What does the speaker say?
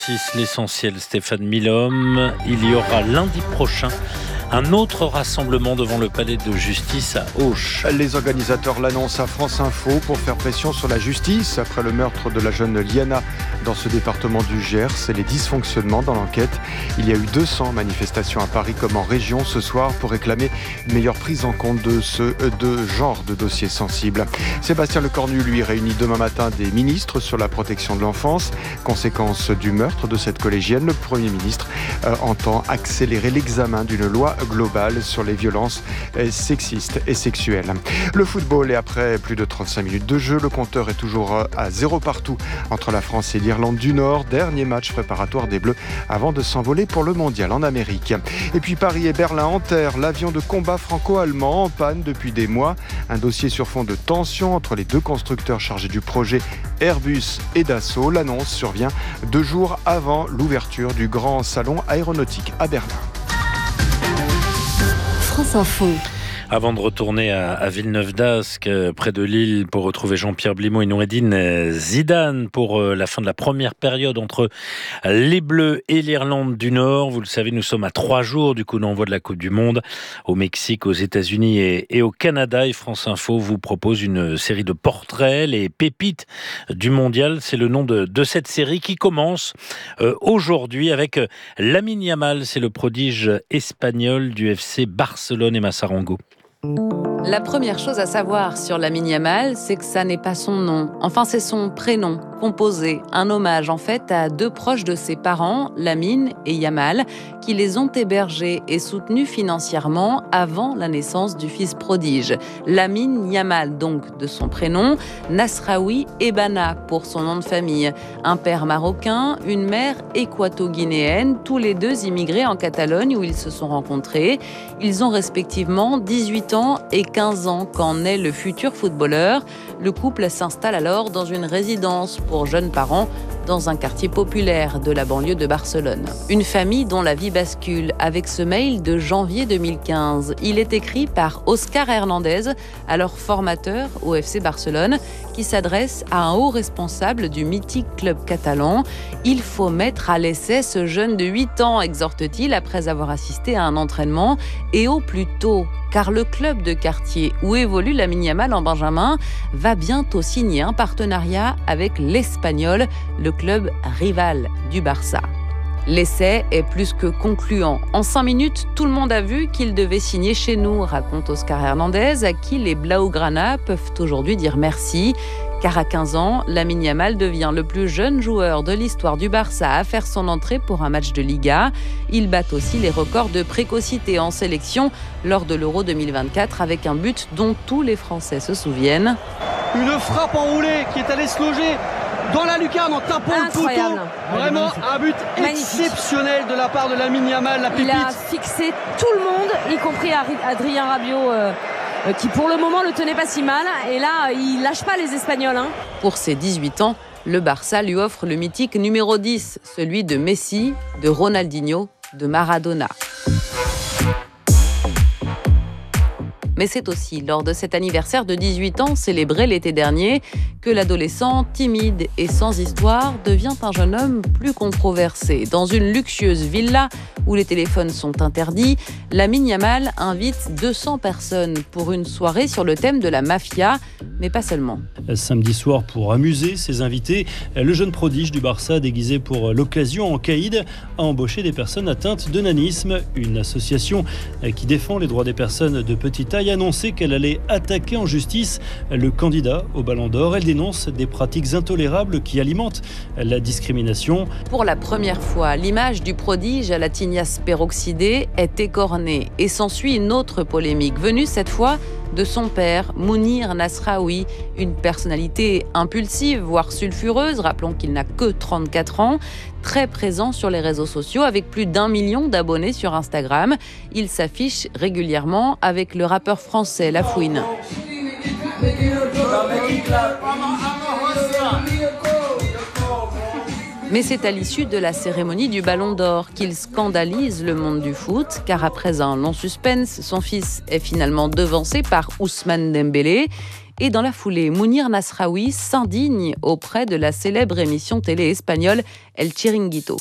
L'essentiel, Stéphane Milhomme. Il y aura lundi prochain un autre rassemblement devant le palais de justice à Auch. Les organisateurs l'annoncent à France Info pour faire pression sur la justice après le meurtre de la jeune Liana dans ce département du Gers et les dysfonctionnements dans l'enquête. Il y a eu 200 manifestations à Paris comme en région ce soir pour réclamer une meilleure prise en compte de ce genre de dossiers sensibles. Sébastien Lecornu, lui, réunit demain matin des ministres sur la protection de l'enfance. Conséquence du meurtre de cette collégienne, le Premier ministre entend accélérer l'examen d'une loi globale sur les violences sexistes et sexuelles. Le football, et après plus de 35 minutes de jeu, le compteur est toujours à 0 partout entre la France et l'Irlande du Nord. Dernier match préparatoire des Bleus avant de s'envoler pour le mondial en Amérique. Et puis Paris et Berlin en terre, l'avion de combat franco-allemand en panne depuis des mois. Un dossier sur fond de tension entre les deux constructeurs chargés du projet Airbus et Dassault. L'annonce survient 2 jours avant l'ouverture du grand salon aéronautique à Berlin. France Info. Avant de retourner à Villeneuve-d'Ascq, près de Lille, pour retrouver Jean-Pierre Blimaud et Noureddine Zidane pour la fin de la première période entre les Bleus et l'Irlande du Nord. Vous le savez, nous sommes à 3 jours du coup d'envoi de la Coupe du Monde au Mexique, aux États-Unis et au Canada. Et France Info vous propose une série de portraits, les pépites du mondial. C'est le nom de cette série qui commence aujourd'hui avec Lamine Yamal. C'est le prodige espagnol du FC Barcelone et Massarango. La première chose à savoir sur Lamine Yamal, c'est que ça n'est pas son nom. Enfin, c'est son prénom, composé, un hommage en fait à 2 proches de ses parents, Lamine et Yamal, qui les ont hébergés et soutenus financièrement avant la naissance du fils prodige. Lamine Yamal, donc de son prénom, Nasraoui Ebana pour son nom de famille. Un père marocain, une mère équato-guinéenne, tous les 2 immigrés en Catalogne où ils se sont rencontrés. Ils ont respectivement 18 ans et 15 ans quand naît le futur footballeur. Le couple s'installe alors dans une résidence pour jeunes parents dans un quartier populaire de la banlieue de Barcelone. Une famille dont la vie bascule avec ce mail de janvier 2015. Il est écrit par Oscar Hernandez, alors formateur au FC Barcelone, qui s'adresse à un haut responsable du mythique club catalan. Il faut mettre à l'essai ce jeune de 8 ans, exhorte-t-il après avoir assisté à un entraînement, et au plus tôt, car le club de quartier où évolue Lamine Yamal en Benjamin va bientôt signer un partenariat avec l'Espagnol, le club rival du Barça. L'essai est plus que concluant. En 5 minutes, tout le monde a vu qu'il devait signer chez nous, raconte Oscar Hernandez, à qui les Blaugrana peuvent aujourd'hui dire merci. Car à 15 ans, Lamine Yamal devient le plus jeune joueur de l'histoire du Barça à faire son entrée pour un match de Liga. Il bat aussi les records de précocité en sélection lors de l'Euro 2024 avec un but dont tous les Français se souviennent. Une frappe enroulée qui est allée se loger dans la lucarne en tapant le poteau. Vraiment un but exceptionnel de la part de Lamine Yamal, la pépite. Il a fixé tout le monde, y compris Adrien Rabiot, qui pour le moment le tenait pas si mal. Et là, il lâche pas les Espagnols. Pour ses 18 ans, le Barça lui offre le mythique numéro 10, celui de Messi, de Ronaldinho, de Maradona. Mais c'est aussi lors de cet anniversaire de 18 ans, célébré l'été dernier, que l'adolescent, timide et sans histoire, devient un jeune homme plus controversé. Dans une luxueuse villa où les téléphones sont interdits, Lamine Yamal invite 200 personnes pour une soirée sur le thème de la mafia, mais pas seulement. Samedi soir, pour amuser ses invités, le jeune prodige du Barça, déguisé pour l'occasion en caïd, a embauché des personnes atteintes de nanisme. Une association qui défend les droits des personnes de petite taille a annoncé qu'elle allait attaquer en justice le candidat au Ballon d'Or. Elle dénonce des pratiques intolérables qui alimentent la discrimination. Pour la première fois, l'image du prodige à la tignasse peroxydée est écornée et s'ensuit une autre polémique, venue cette fois de son père, Mounir Nasraoui, une personnalité impulsive, voire sulfureuse, rappelons qu'il n'a que 34 ans, très présent sur les réseaux sociaux avec plus d'1 million d'abonnés sur Instagram. Il s'affiche régulièrement avec le rappeur français La Fouine. Mais c'est à l'issue de la cérémonie du Ballon d'Or qu'il scandalise le monde du foot, car après un long suspense, son fils est finalement devancé par Ousmane Dembélé. Et dans la foulée, Mounir Nasraoui s'indigne auprès de la célèbre émission télé espagnole El Chiringuito.